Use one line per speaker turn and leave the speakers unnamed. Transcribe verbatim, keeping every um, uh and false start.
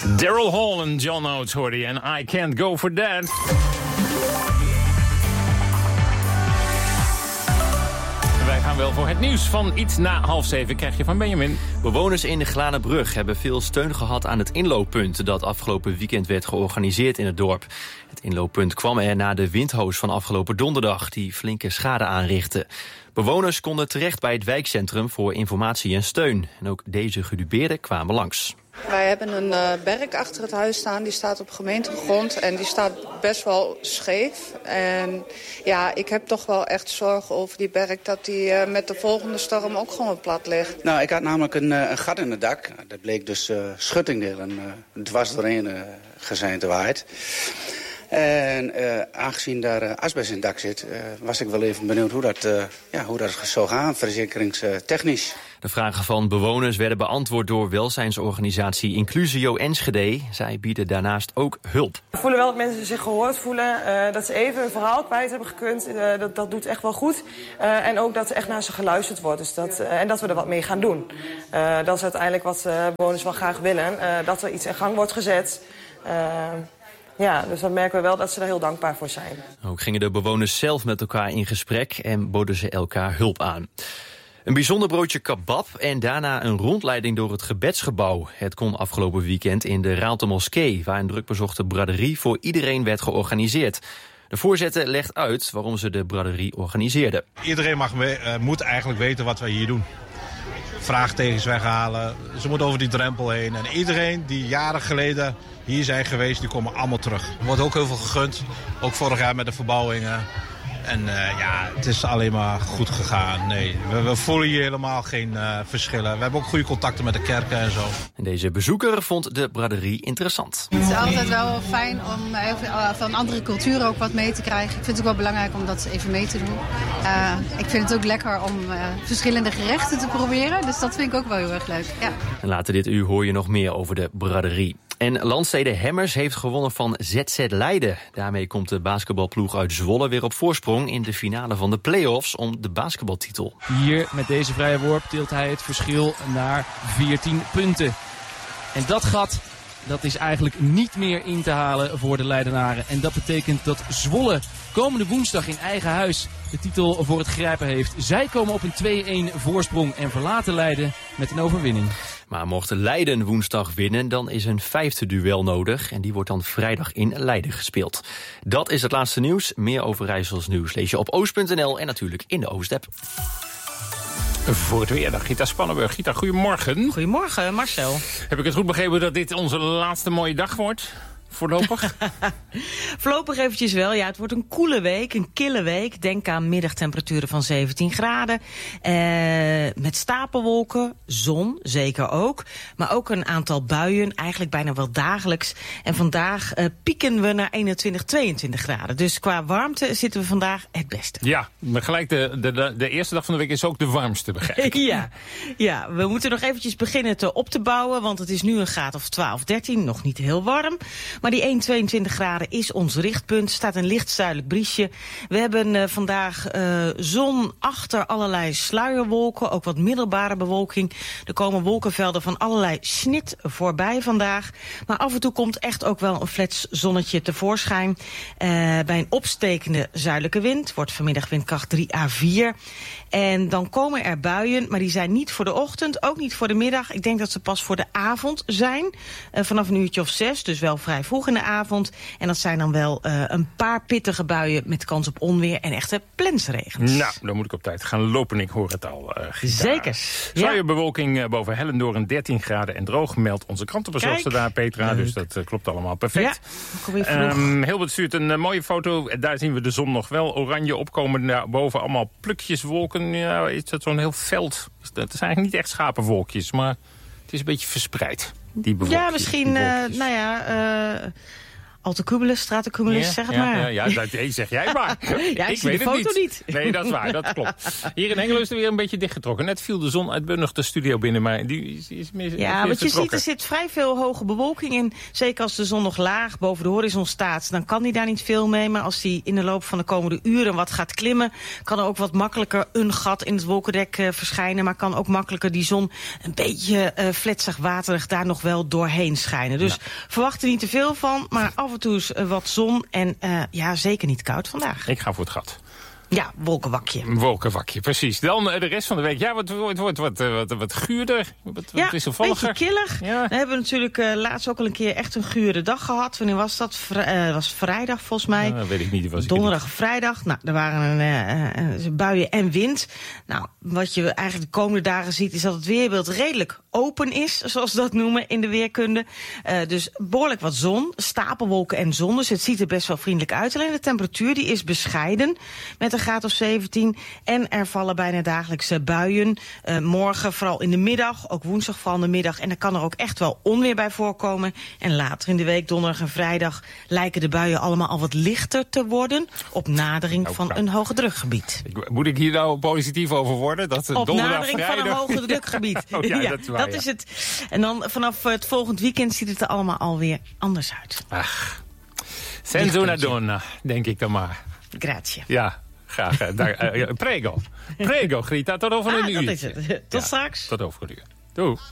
Daryl Hall en John Oates hoorde je en I Can't Go For That. Wij gaan wel voor het nieuws van iets na half zeven krijg je van Benjamin.
Bewoners in de Glanenbrug hebben veel steun gehad aan het inlooppunt dat afgelopen weekend werd georganiseerd in het dorp. Het inlooppunt kwam er na de windhoos van afgelopen donderdag die flinke schade aanrichtte. Bewoners konden terecht bij het wijkcentrum voor informatie en steun. En ook deze gedupeerden kwamen langs.
Wij hebben een uh, berk achter het huis staan, die staat op gemeentegrond en die staat best wel scheef. En ja, ik heb toch wel echt zorgen over die berk dat die uh, met de volgende storm ook gewoon plat ligt.
Nou, ik had namelijk een, uh, een gat in het dak. Dat bleek dus uh, schuttingdelen uh, dwars doorheen uh, gezeind te waaid. En uh, aangezien daar uh, asbest in het dak zit, uh, was ik wel even benieuwd hoe dat, uh, ja, hoe dat zou gaan, verzekeringstechnisch.
De vragen van bewoners werden beantwoord door welzijnsorganisatie Inclusio Enschede. Zij bieden daarnaast ook hulp.
We voelen wel dat mensen zich gehoord voelen, uh, dat ze even een verhaal kwijt hebben gekund. Uh, dat, dat doet echt wel goed. Uh, en ook dat er echt naar ze geluisterd wordt. Dus dat, uh, en dat we er wat mee gaan doen. Uh, dat is uiteindelijk wat uh, bewoners wel graag willen. Uh, dat er iets in gang wordt gezet. Uh, Ja, dus dan merken we wel dat ze er heel dankbaar voor zijn.
Ook gingen de bewoners zelf met elkaar in gesprek en boden ze elkaar hulp aan. Een bijzonder broodje kebab en daarna een rondleiding door het gebedsgebouw. Het kon afgelopen weekend in de Raalte Moskee, waar een drukbezochte braderie voor iedereen werd georganiseerd. De voorzitter legt uit waarom ze de braderie organiseerden.
Iedereen mag, uh, moet eigenlijk weten wat wij hier doen. Vraagtekens weghalen, ze moeten over die drempel heen. En iedereen die jaren geleden hier zijn geweest, die komen allemaal terug. Er wordt ook heel veel gegund, ook vorig jaar met de verbouwingen. En uh, ja, het is alleen maar goed gegaan. Nee, we, we voelen hier helemaal geen uh, verschillen. We hebben ook goede contacten met de kerken en zo.
En deze bezoeker vond de braderie interessant.
Het is altijd wel fijn om even van andere culturen ook wat mee te krijgen. Ik vind het ook wel belangrijk om dat even mee te doen. Uh, ik vind het ook lekker om uh, verschillende gerechten te proberen. Dus dat vind ik ook wel heel erg leuk. Ja.
En later dit uur hoor je nog meer over de braderie. En Landstede Hemmers heeft gewonnen van Z Z Leiden. Daarmee komt de basketbalploeg uit Zwolle weer op voorsprong in de finale van de play-offs om de basketbaltitel.
Hier met deze vrije worp tilt hij het verschil naar veertien punten. En dat gat, dat is eigenlijk niet meer in te halen voor de Leidenaren. En dat betekent dat Zwolle komende woensdag in eigen huis de titel voor het grijpen heeft. Zij komen op een twee-een voorsprong en verlaten Leiden met een overwinning.
Maar mocht Leiden woensdag winnen, dan is een vijfde duel nodig. En die wordt dan vrijdag in Leiden gespeeld. Dat is het laatste nieuws. Meer over Rijssels nieuws lees je op oost punt n l en natuurlijk in de Oost-app.
Voor het weer, Gita Spannenburg. Gita, goedemorgen.
Goedemorgen, Marcel.
Heb ik het goed begrepen dat dit onze laatste mooie dag wordt? Voorlopig?
Voorlopig eventjes wel. Ja, het wordt een koele week, een kille week. Denk aan middagtemperaturen van zeventien graden. Eh, met stapelwolken, zon, zeker ook. Maar ook een aantal buien, eigenlijk bijna wel dagelijks. En vandaag eh, pieken we naar eenentwintig, tweeëntwintig graden. Dus qua warmte zitten we vandaag het beste.
Ja, maar gelijk de, de, de eerste dag van de week is ook de warmste, begrijp ik.
ja, ja, we moeten nog eventjes beginnen te op te bouwen. Want het is nu een graad of twaalf, dertien, nog niet heel warm. Maar die één komma tweeëntwintig graden is ons richtpunt. Er staat een licht zuidelijk briesje. We hebben uh, vandaag uh, zon achter allerlei sluierwolken. Ook wat middelbare bewolking. Er komen wolkenvelden van allerlei snit voorbij vandaag. Maar af en toe komt echt ook wel een flats zonnetje tevoorschijn. Uh, bij een opstekende zuidelijke wind. Wordt vanmiddag windkracht drie à vier. En dan komen er buien, maar die zijn niet voor de ochtend, ook niet voor de middag. Ik denk dat ze pas voor de avond zijn, uh, vanaf een uurtje of zes, dus wel vrij vroeg in de avond. En dat zijn dan wel uh, een paar pittige buien met kans op onweer en echte plensregens.
Nou, dan moet ik op tijd gaan lopen, ik hoor het al. Uh,
Zeker.
Sluierbewolking uh, boven Hellendoorn, dertien graden en droog, meldt onze krantenbezorgster daar, Petra. Leuk. Dus dat uh, klopt allemaal perfect.
Ja,
um, Hilbert stuurt een uh, mooie foto, daar zien we de zon nog wel oranje opkomen. Daar boven allemaal plukjes wolken. Ja, is dat zo'n heel veld? Dat is eigenlijk niet echt schapenwolkjes, maar het is een beetje verspreid. Die bewolkjes,
ja, misschien, uh, nou ja, uh, Altocumulus, Stratocumulus,
Ja,
zeg het
ja,
maar.
Ja, ja, dat nee, zeg jij maar.
Ja, ik zie
weet
de
het
foto
niet.
niet.
Nee, dat is waar, dat klopt. Hier in Hengelo is er weer een beetje dichtgetrokken. Net viel de zon uitbundig de studio binnen, maar die is, die is mis,
Ja, wat je ziet, er zit vrij veel hoge bewolking in. Zeker als de zon nog laag boven de horizon staat, dan kan die daar niet veel mee. Maar als die in de loop van de komende uren wat gaat klimmen, kan er ook wat makkelijker een gat in het wolkendek uh, verschijnen. Maar kan ook makkelijker die zon een beetje uh, fletsig, waterig daar nog wel doorheen schijnen. Dus ja. verwacht er niet te veel van, maar af en toe is uh, wat zon en uh, ja, zeker niet koud vandaag.
Ik ga voor het gat.
Ja, wolkenwakje.
Wolkenwakje, precies. Dan uh, de rest van de week. Ja, wat wordt wat, wat, wat, wat, wat guurder. Wat, wat
ja,
wisselvalliger.
Een beetje killig. Ja. We hebben natuurlijk uh, laatst ook al een keer echt een gure dag gehad. Wanneer was dat? Vri- uh, was vrijdag volgens mij.
Ja, weet ik niet. Was
Donderdag of vrijdag. Nou, er waren uh, uh, buien en wind. Nou, wat je eigenlijk de komende dagen ziet is dat het weerbeeld redelijk open is, zoals ze dat noemen in de weerkunde. Uh, dus behoorlijk wat zon, stapelwolken en zon. Dus het ziet er best wel vriendelijk uit. Alleen de temperatuur die is bescheiden met een graad of zeventien. En er vallen bijna dagelijks buien. Uh, morgen vooral in de middag, ook woensdag vooral in de middag. En er kan er ook echt wel onweer bij voorkomen. En later in de week, donderdag en vrijdag, lijken de buien allemaal al wat lichter te worden. Op nadering oh, van nou. een hoge drukgebied.
Ik, moet ik hier nou positief over worden? Dat
op
donderdag,
nadering
vrijdag...
van een hoge drukgebied.
oh, ja,
ja,
dat is waar,
dat
ja.
is het. En dan vanaf het volgend weekend ziet het er allemaal alweer anders uit.
Ach, senza una donna, denk ik dan maar.
Grazie.
Ja. Graag. Daar, uh, prego. Prego, Grita. Tot over
ah,
een uur.
Dat is het. Tot
ja,
straks.
Tot over een uur. Doei.